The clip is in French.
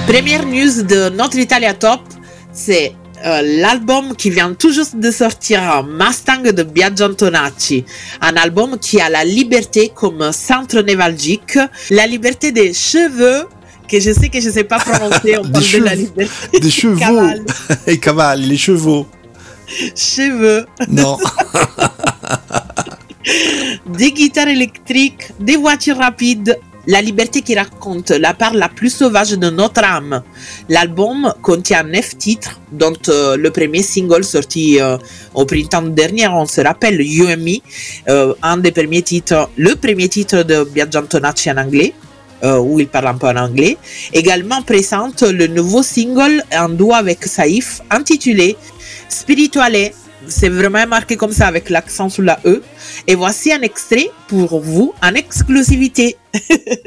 Première news de notre Italia Top, c'est l'album qui vient tout juste de sortir, Mustang de Biagio Antonacci. Un album qui a la liberté comme centre névralgique, la liberté des cheveux, que je sais pas prononcer, on parle de la liberté des chevaux. Et cavalli, les chevaux. Cheveux. Non. Des guitares électriques, des voitures rapides, la liberté qui raconte la part la plus sauvage de notre âme. L'album contient 9 titres, dont le premier single sorti au printemps dernier, on se rappelle, You and Me, un des premiers titres, le premier titre de Biagio Antonacci en anglais, où il parle un peu en anglais. Également présente le nouveau single en duo avec Saïf, intitulé Spirituale. C'est vraiment marqué comme ça avec l'accent sur la E. Et voici un extrait pour vous en exclusivité.